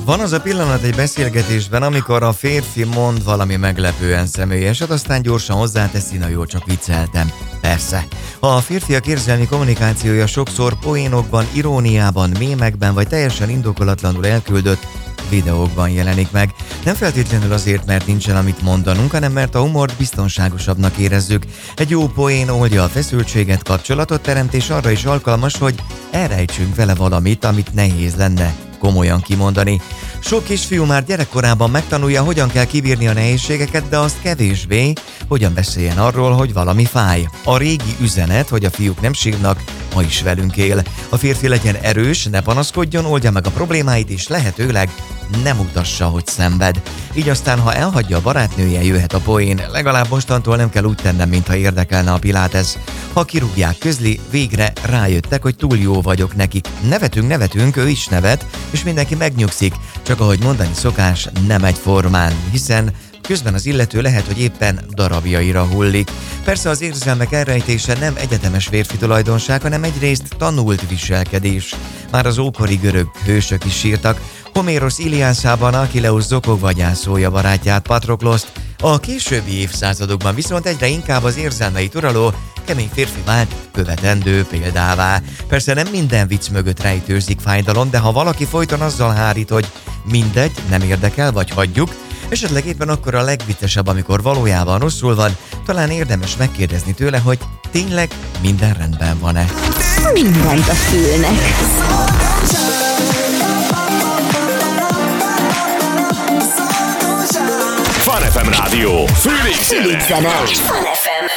Van az a pillanat egy beszélgetésben, amikor a férfi mond valami meglepően személyeset, aztán gyorsan hozzáteszi, na jó, csak vicceltem. Persze. Ha a férfiak érzelmi kommunikációja sokszor poénokban, iróniában, mémekben vagy teljesen indokolatlanul elküldött videókban jelenik meg. Nem feltétlenül azért, mert nincsen amit mondanunk, hanem mert a humort biztonságosabbnak érezzük. Egy jó poén oldja a feszültséget, kapcsolatot teremt, és arra is alkalmas, hogy elrejtsünk vele valamit, amit nehéz lenne komolyan kimondani. Sok kisfiú már gyerekkorában megtanulja, hogyan kell kibírni a nehézségeket, de azt kevésbé, hogyan beszéljen arról, hogy valami fáj. A régi üzenet, hogy a fiúk nem sírnak, ma is velünk él. A férfi legyen erős, ne panaszkodjon, oldja meg a problémáit, és lehetőleg nem mutassa, hogy szenved. Így aztán, ha elhagyja a barátnője, jöhet a poén. Legalább mostantól nem kell úgy tennem, mintha érdekelne a pilates. Ha kirúgják, közli, végre rájöttek, hogy túl jó vagyok nekik. Nevetünk, ő is nevet, és mindenki megnyugszik. Csak ahogy mondani szokás, nem egyformán, hiszen közben az illető lehet, hogy éppen darabjaira hullik. Persze az érzelmek elrejtése nem egyetemes férfi tulajdonság, hanem egyrészt tanult viselkedés. Már az ókori görög hősök is sírtak. Homérosz Iliászában Achilleus zokogva gyászolja barátját, Patrokloszt. A későbbi évszázadokban viszont egyre inkább az érzelmeit uraló, kemény férfi vált követendő példává. Persze nem minden vicc mögött rejtőzik fájdalom, de ha valaki folyton azzal hárít, hogy mindegy, nem érdekel, vagy hagyjuk, esetleg éppen akkor a legviccesebb, amikor valójában rosszul van, talán érdemes megkérdezni tőle, hogy tényleg minden rendben van-e. Mindent a fülnek. Fun FM Rádió. Fülig zene. Fun FM.